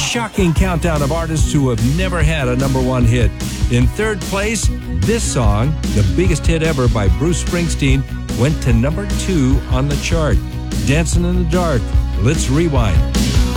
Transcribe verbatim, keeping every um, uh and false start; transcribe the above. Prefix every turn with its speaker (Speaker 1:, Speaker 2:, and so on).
Speaker 1: shocking countdown of artists who have never had a number one hit. In third place, this song, the biggest hit ever by Bruce Springsteen, went to number two on the chart. Dancing in the Dark. Let's rewind.